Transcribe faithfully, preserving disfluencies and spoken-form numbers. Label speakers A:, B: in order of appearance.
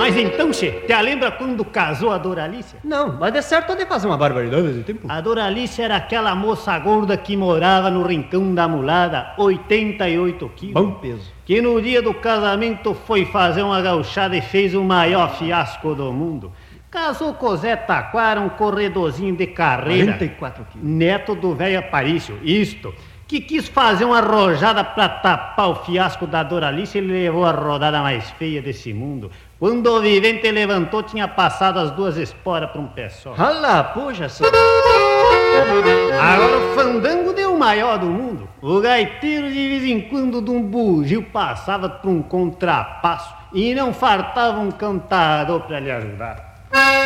A: Mas então, che, te lembra quando casou a Doralice?
B: Não, mas de certo de fazer uma barbaridade desse tempo.
A: A Doralice era aquela moça gorda que morava no Rincão da Mulada, oitenta e oito quilos.
B: Bom peso.
A: Que no dia do casamento foi fazer uma gauchada e fez o maior fiasco do mundo. Casou com o Zé Taquara, um corredorzinho de carreira.
B: quarenta e quatro quilos.
A: Neto do velho Aparício, isto. Que quis fazer uma arrojada pra tapar o fiasco da Doralice, ele levou a rodada mais feia desse mundo. Quando o vivente levantou, tinha passado as duas esporas pra um pé só.
B: Rala, puxa, só.
A: Agora o fandango deu o maior do mundo. O gaiteiro de vez em quando de um bugio passava por um contrapasso e não faltava um cantador pra lhe ajudar.